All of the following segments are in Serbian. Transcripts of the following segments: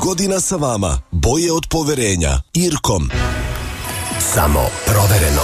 godina sa vama. Boje od poverenja. Irkom. Samo provereno.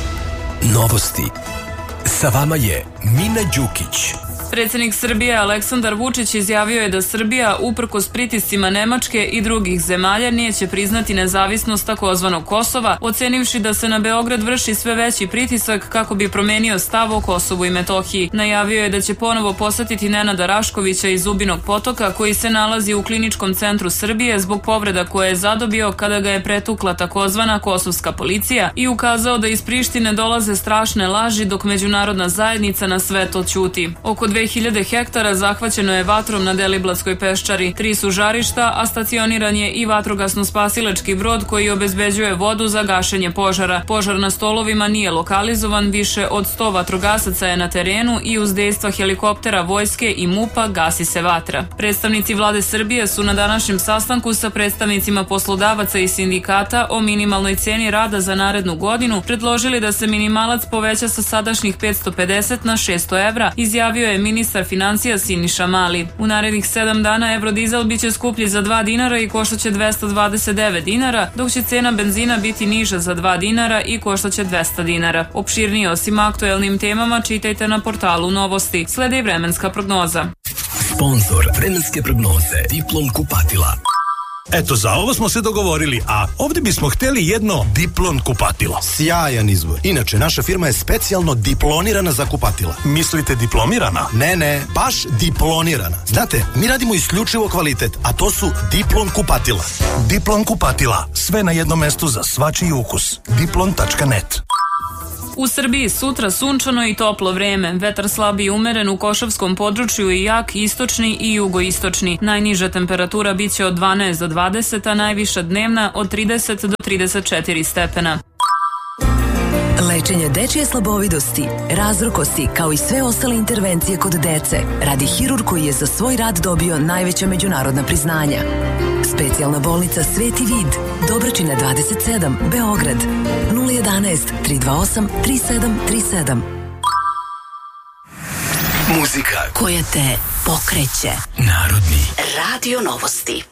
Novosti. Sa vama je Mina Đukić. Predsjednik Srbije Aleksandar Vučić izjavio je da Srbija, uprkos pritiscima Nemačke i drugih zemalja, neće priznati nezavisnost takozvanog Kosova, ocenivši da se na Beograd vrši sve veći pritisak kako bi promenio stav o Kosovu i Metohiji. Najavio je da će ponovo posetiti Nenada Raškovića iz Zubinog Potoka, koji se nalazi u Kliničkom centru Srbije zbog povreda koje je zadobio kada ga je pretukla takozvana kosovska policija i ukazao da iz Prištine dolaze strašne laži dok međunarodna zajednica na sve to ćuti. Oko 2000 hektara zahvaćeno je vatrom na Deliblatskoj peščari. 3 su žarišta, a stacioniran je i vatrogasno-spasilački brod koji obezbeđuje vodu za gašenje požara. Požar na Stolovima nije lokalizovan, više od 100 vatrogasaca je na terenu i uz dejstva helikoptera vojske i MUP-a gasi se vatra. Predstavnici vlade Srbije su na današnjem sastanku sa predstavnicima poslodavaca i sindikata o minimalnoj ceni rada za narednu godinu predložili da se minimalac poveća sa sadašnjih 550 na 600 evra, izjavio je ministar financija Siniša Mali. U narednih 7 dana evrodizel biće skuplji za 2 dinara i koštaće 229 dinara, dok će cena benzina biti niža za 2 dinara i koštaće 200 dinara. Opširnije o svim aktuelnim temama čitajte na portalu Novosti. Slede i vremenska prognoza. Sponzor vremenske prognoze Diplom kupatila. Eto, za ovo smo se dogovorili, a ovdje bismo htjeli jedno Diplon kupatilo. Sjajan izbor. Inače, naša firma je specijalno diplonirana za kupatila. Mislite diplomirana? Ne, baš diplonirana. Znate, mi radimo isključivo kvalitet, a to su Diplon kupatila. Diplon kupatila, sve na jednom mestu za svačiji ukus. Diplon.net. U Srbiji sutra sunčano i toplo vreme, vetar slab i umeren u Košavskom području i jak istočni i jugoistočni. Najniža temperatura biće od 12 do 20, a najviša dnevna od 30 do 34 stepena. Lečenje dečije slabovidosti, razrukosti, kao i sve ostale intervencije kod dece, radi hirurg koji je za svoj rad dobio najveća međunarodna priznanja. Specijalna bolnica Sveti Vid, Dobračina 27, Beograd, 011 328 3737. Muzika koja te pokreće. Narodni Radio Novosti.